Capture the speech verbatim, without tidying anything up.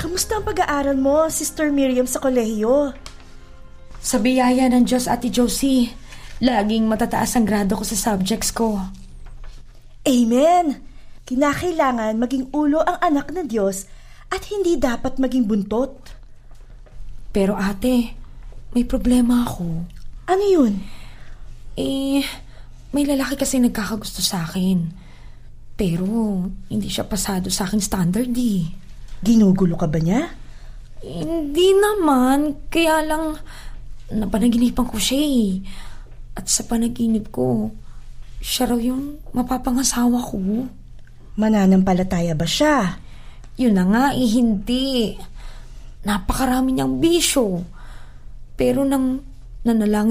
Kamusta ang pag-aaral mo, Sister Miriam, sa kolehiyo? Sa biyaya ng Diyos, Ate Josie, laging matataas ang grado ko sa subjects ko. Amen! Kinakailangan maging ulo ang anak ng Diyos at hindi dapat maging buntot. Pero ate, may problema ako. Ano yun? Eh, may lalaki kasi nagkakagusto sa akin. Pero hindi siya pasado sa aking standard eh. Ginugulo ka ba niya? Hindi naman. Kaya lang, napanaginipan ko siya eh. At sa panaginip ko, siya raw yung mapapangasawa ko. Mananampalataya ba siya? Yun na nga eh, hindi. Napakarami niyang bisyo. Pero nang nanalangin